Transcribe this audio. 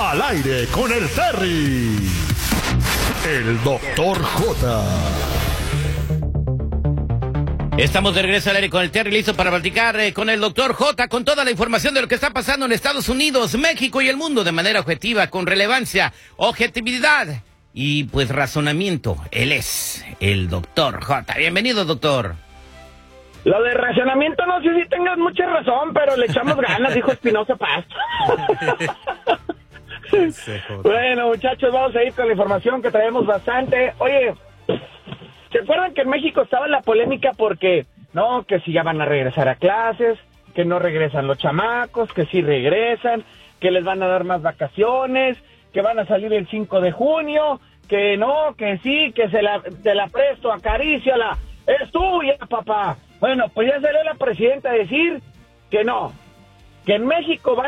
Al aire con el Terry. El Doctor J. Estamos de regreso al aire con el Terry, listo para platicar con el Doctor J, con toda la información de lo que está pasando en Estados Unidos, México y el mundo de manera objetiva, con relevancia, objetividad y pues razonamiento. Él es el Doctor J. Bienvenido, doctor. Lo de racionamiento no sé si tengas mucha razón, pero le echamos ganas, dijo Espinosa Paz. Bueno, muchachos, vamos a ir con la información que traemos bastante. Oye, ¿se acuerdan que en México estaba la polémica porque, no, que si ya van a regresar a clases, que no regresan los chamacos, que sí regresan, que les van a dar más vacaciones, que van a salir el 5 de junio, que no, que sí, que te la presto, acaríciala, es tuya, papá? Bueno, pues ya salió la presidenta a decir que no, que en México van